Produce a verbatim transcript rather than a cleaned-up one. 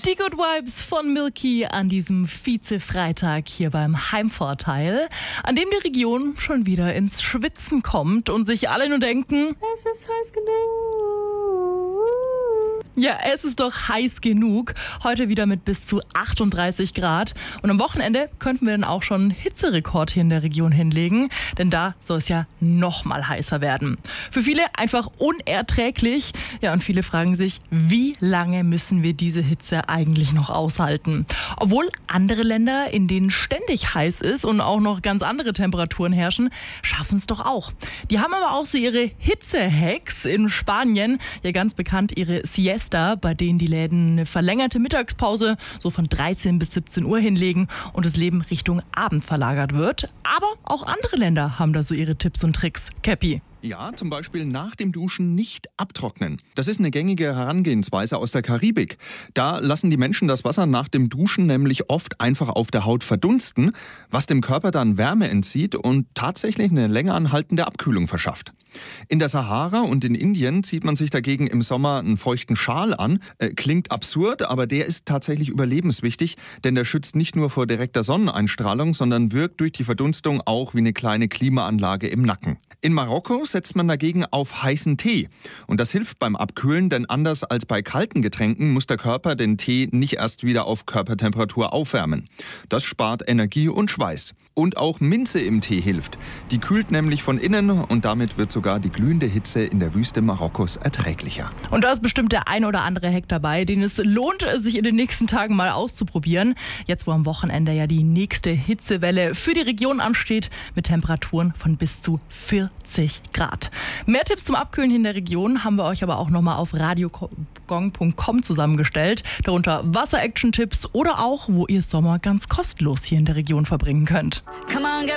Die Good Vibes von Milky an diesem Vize-Freitag hier beim Heimvorteil, an dem die Region schon wieder ins Schwitzen kommt und sich alle nur denken, es ist heiß genug. Ja, es ist doch heiß genug. Heute wieder mit bis zu achtunddreißig Grad. Und am Wochenende könnten wir dann auch schon einen Hitzerekord hier in der Region hinlegen. Denn da soll es ja noch mal heißer werden. Für viele einfach unerträglich. Ja, und viele fragen sich, wie lange müssen wir diese Hitze eigentlich noch aushalten? Obwohl andere Länder, in denen ständig heiß ist und auch noch ganz andere Temperaturen herrschen, schaffen es doch auch. Die haben aber auch so ihre Hitze-Hacks in Spanien. Ja, ganz bekannt ihre Siesta, bei denen die Läden eine verlängerte Mittagspause so von dreizehn bis siebzehn Uhr hinlegen und das Leben Richtung Abend verlagert wird. Aber auch andere Länder haben da so ihre Tipps und Tricks. Käppi. Ja, zum Beispiel nach dem Duschen nicht abtrocknen. Das ist eine gängige Herangehensweise aus der Karibik. Da lassen die Menschen das Wasser nach dem Duschen nämlich oft einfach auf der Haut verdunsten, was dem Körper dann Wärme entzieht und tatsächlich eine länger anhaltende Abkühlung verschafft. In der Sahara und in Indien zieht man sich dagegen im Sommer einen feuchten Schal an. Äh, klingt absurd, aber der ist tatsächlich überlebenswichtig, denn der schützt nicht nur vor direkter Sonneneinstrahlung, sondern wirkt durch die Verdunstung auch wie eine kleine Klimaanlage im Nacken. In Marokko setzt man dagegen auf heißen Tee. Und das hilft beim Abkühlen, denn anders als bei kalten Getränken muss der Körper den Tee nicht erst wieder auf Körpertemperatur aufwärmen. Das spart Energie und Schweiß. Und auch Minze im Tee hilft. Die kühlt nämlich von innen und damit wird sogar die glühende Hitze in der Wüste Marokkos erträglicher. Und da ist bestimmt der ein oder andere Hack dabei, den es lohnt, sich in den nächsten Tagen mal auszuprobieren. Jetzt, wo am Wochenende ja die nächste Hitzewelle für die Region ansteht, mit Temperaturen von bis zu vierzig Grad. Mehr Tipps zum Abkühlen hier in der Region haben wir euch aber auch nochmal auf radiogong punkt com zusammengestellt. Darunter Wasser-Action-Tipps oder auch, wo ihr Sommer ganz kostenlos hier in der Region verbringen könnt. Come on, get